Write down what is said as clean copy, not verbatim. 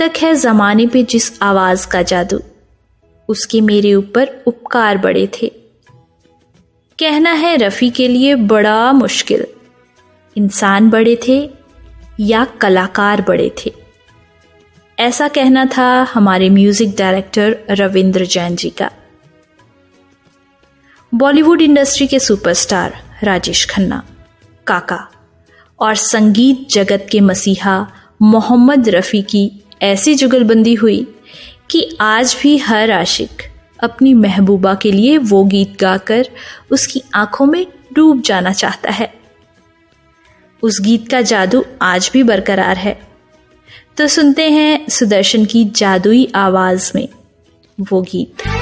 नाटक है ज़माने पे जिस आवाज़ का जादू, उसके मेरे ऊपर उपकार बड़े थे। कहना है रफ़ी के लिए बड़ा मुश्किल, इंसान बड़े थे या कलाकार बड़े थे। ऐसा कहना था हमारे म्यूजिक डायरेक्टर रविंद्र जैन जी का। बॉलीवुड इंडस्ट्री के सुपरस्टार राजेश खन्ना, काका और संगीत जगत के मसीहा मोहम्मद रफ़ी की ऐसी जुगलबंदी हुई कि आज भी हर आशिक अपनी महबूबा के लिए वो गीत गाकर उसकी आंखों में डूब जाना चाहता है। उस गीत का जादू आज भी बरकरार है। तो सुनते हैं सुदर्शन की जादुई आवाज में वो गीत।